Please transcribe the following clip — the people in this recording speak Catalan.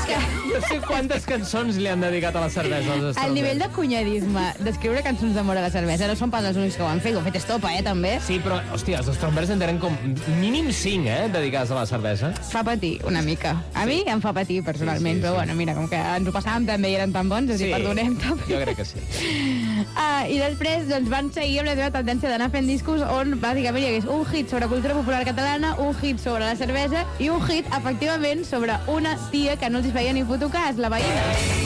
No sé quantes cançons li han dedicat a la cervesa als estrangers. El nivell de cunyadisme d'escriure cançons d'amor a la cervesa no són pas els únics que ho han fet, ho ha fet Estopa, també. Sí, però, hòstia, els Strawberries en tenen com mínim 5, dedicats a la cervesa. Fa patir, una mica. A mi em fa patir, personalment, però bueno, mira, com que ens ho passàvem també i eren tan bons, els hi perdonem també. Jo crec que sí. I després doncs, van seguir amb la seva tendència d'anar fent discos on bàsicament hi hagués un hit sobre cultura popular catalana, un hit sobre la cervesa i un hit, efectivament, sobre una tia que no els feia ni puto cas, la veïna.